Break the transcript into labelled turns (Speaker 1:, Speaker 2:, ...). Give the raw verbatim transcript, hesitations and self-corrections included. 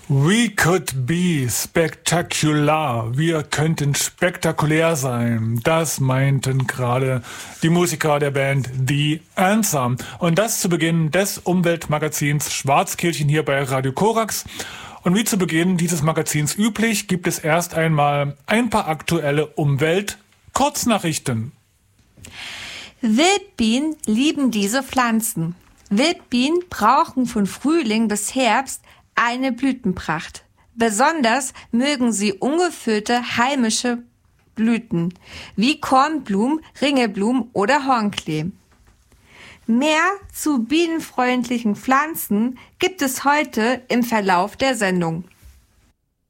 Speaker 1: We could be spectacular. Wir könnten spektakulär sein. Das meinten gerade die Musiker der Band The Answer. Und das zu Beginn des Umweltmagazins Schwarzkehlchen hier bei Radio Korax. Und wie zu Beginn dieses Magazins üblich, gibt es erst einmal ein paar aktuelle Umwelt-Kurznachrichten.
Speaker 2: Wildbienen lieben diese Pflanzen. Wildbienen brauchen von Frühling bis Herbst eine Blütenpracht. Besonders mögen sie ungefüllte heimische Blüten, wie Kornblumen, Ringelblumen oder Hornklee. Mehr zu bienenfreundlichen Pflanzen gibt es heute im Verlauf der Sendung.